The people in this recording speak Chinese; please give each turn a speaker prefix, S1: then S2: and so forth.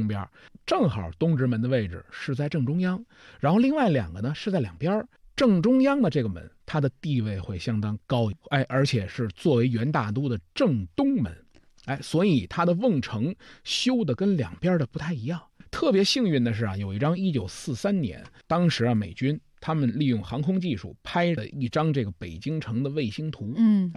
S1: 边，正好东直门的位置是在正中央，然后另外2个呢是在两边。正中央的这个门，它的地位会相当高，而且是作为元大都的正东门，所以它的瓮城修的跟两边的不太一样。特别幸运的是有一张1943年，当时美军他们利用航空技术拍了一张这个北京城的卫星图，